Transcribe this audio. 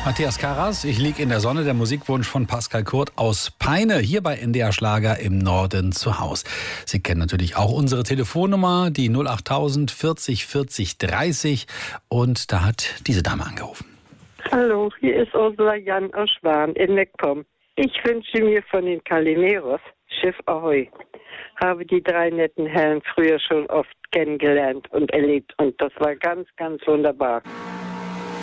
Matthias Karas, ich lieg in der Sonne, der Musikwunsch von Pascal Kurt aus Peine, hier bei NDR Schlager im Norden zu Haus. Sie kennen natürlich auch unsere Telefonnummer, die 08000 40 40 30, und da hat diese Dame angerufen. Hallo, hier ist Ursula Jan aus Schwan in Meckpomm. Ich wünsche mir von den Calimeros Schiff Ahoi. Habe die drei netten Herren früher schon oft kennengelernt und erlebt und das war ganz, ganz wunderbar.